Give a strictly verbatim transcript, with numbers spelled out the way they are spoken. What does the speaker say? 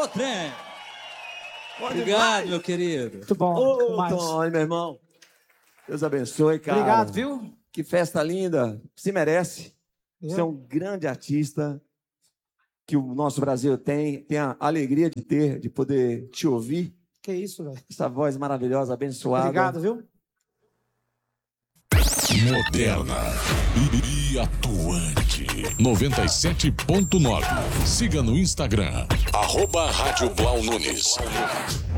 trem. Bom Obrigado, demais. meu querido. Muito bom. Ô, demais. Tony, meu irmão. Deus abençoe, cara. Obrigado, viu? Que festa linda. Se merece. Eu? Você é um grande artista que o nosso Brasil tem. Tem a alegria de ter, de poder te ouvir. Que isso, velho. Essa voz maravilhosa, abençoada. Obrigado, viu? Moderna e atuante. noventa e sete ponto nove. Siga no Instagram, arroba Rádio Blau Nunes.